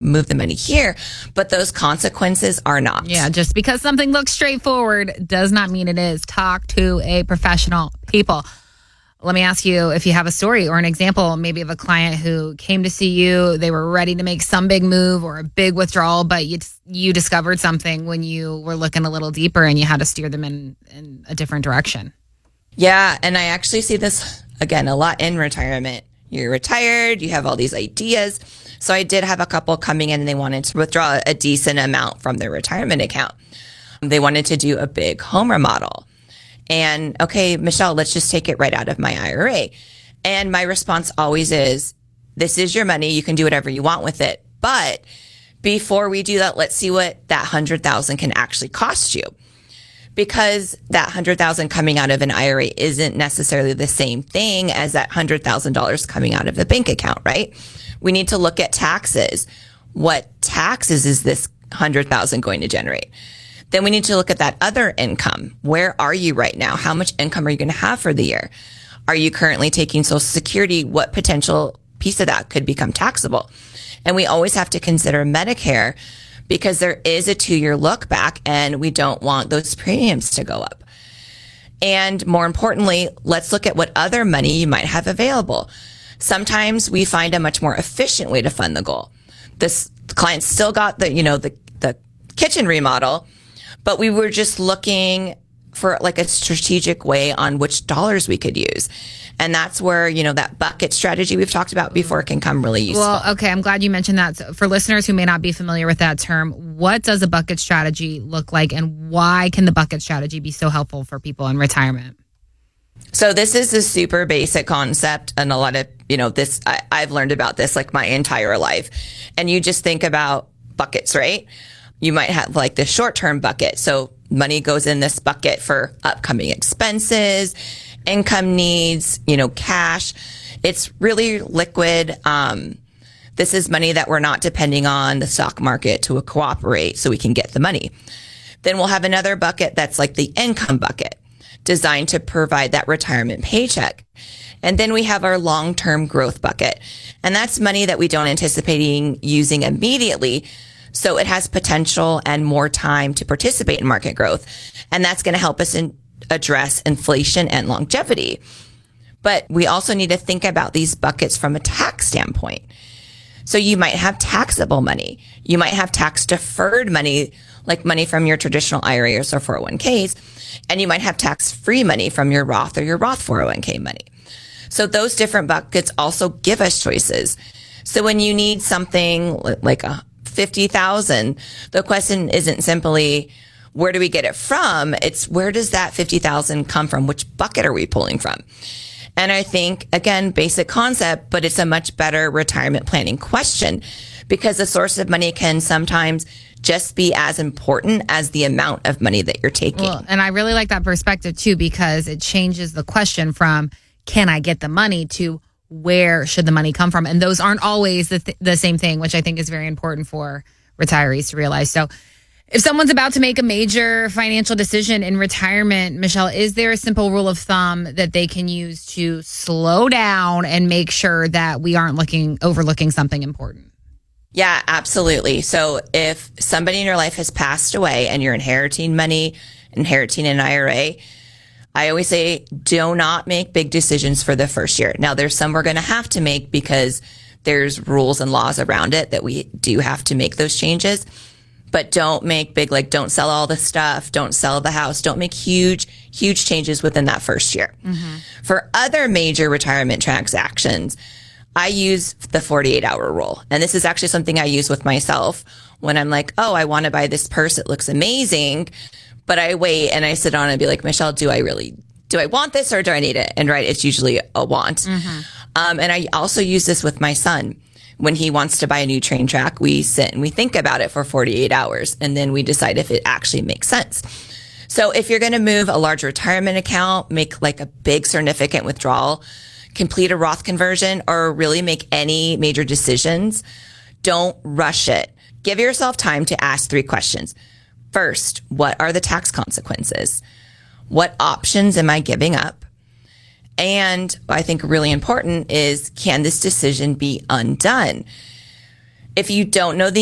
move the money here, but those consequences are not. Yeah, just because something looks straightforward does not mean it is. Talk to a professional. People, let me ask you if you have a story or an example, maybe of a client who came to see you. They were ready to make some big move or a big withdrawal, but you discovered something when you were looking a little deeper and you had to steer them in a different direction. Yeah, and I actually see this, again, a lot in retirement. You're retired, you have all these ideas. So I did have a couple coming in and they wanted to withdraw a decent amount from their retirement account. They wanted to do a big home remodel. And, okay, Michelle, let's just take it right out of my IRA. And my response always is, this is your money. You can do whatever you want with it. But before we do that, let's see what that $100,000 can actually cost you. Because that $100,000 coming out of an IRA isn't necessarily the same thing as that $100,000 coming out of the bank account, right? We need to look at taxes. What taxes is this $100,000 going to generate? Then we need to look at that other income. Where are you right now? How much income are you going to have for the year? Are you currently taking Social Security? What potential piece of that could become taxable? And we always have to consider Medicare, because there is a 2-year look back and we don't want those premiums to go up. And more importantly, let's look at what other money you might have available. Sometimes we find a much more efficient way to fund the goal. This client still got the kitchen remodel, but we were just looking for like a strategic way on which dollars we could use. And that's where, that bucket strategy we've talked about before can come really useful. Well, okay, I'm glad you mentioned that. So for listeners who may not be familiar with that term, what does a bucket strategy look like and why can the bucket strategy be so helpful for people in retirement? So this is a super basic concept, and a lot of, I've learned about this like my entire life. And you just think about buckets, right? You might have like the short-term bucket. So money goes in this bucket for upcoming expenses, income needs, cash. It's really liquid. This is money that we're not depending on the stock market to cooperate so we can get the money. Then we'll have another bucket that's like the income bucket, designed to provide that retirement paycheck. And then we have our long-term growth bucket. And that's money that we don't anticipate using immediately. So it has potential and more time to participate in market growth. And that's going to help us address inflation and longevity. But we also need to think about these buckets from a tax standpoint. So you might have taxable money. You might have tax deferred money, like money from your traditional IRAs or 401ks. And you might have tax-free money from your Roth or your Roth 401k money. So those different buckets also give us choices. So when you need something like a $50,000, the question isn't simply, where do we get it from? It's where does that $50,000 come from? Which bucket are we pulling from? And I think, again, basic concept, but it's a much better retirement planning question, because the source of money can sometimes just be as important as the amount of money that you're taking. Well, and I really like that perspective too, because it changes the question from, can I get the money, to where should the money come from? And those aren't always the same thing, which I think is very important for retirees to realize. So if someone's about to make a major financial decision in retirement, Michelle, is there a simple rule of thumb that they can use to slow down and make sure that we aren't overlooking something important? Yeah, absolutely. So if somebody in your life has passed away and you're inheriting money, inheriting an IRA, I always say, do not make big decisions for the first year. Now, there's some we're going to have to make because there's rules and laws around it that we do have to make those changes. But don't make big, don't sell all the stuff, don't sell the house, don't make huge changes within that first year. Mm-hmm. For other major retirement transactions, I use the 48-hour rule. And this is actually something I use with myself when I'm like, oh, I want to buy this purse. It looks amazing. But I wait and I sit on and be like, Michelle, do I want this or do I need it? And right, it's usually a want. Mm-hmm. And I also use this with my son. When he wants to buy a new train track, we sit and we think about it for 48 hours and then we decide if it actually makes sense. So if you're going to move a large retirement account, make like a big significant withdrawal, complete a Roth conversion, or really make any major decisions, don't rush it. Give yourself time to ask 3 questions. First, what are the tax consequences? What options am I giving up? And I think really important is, can this decision be undone? If you don't know the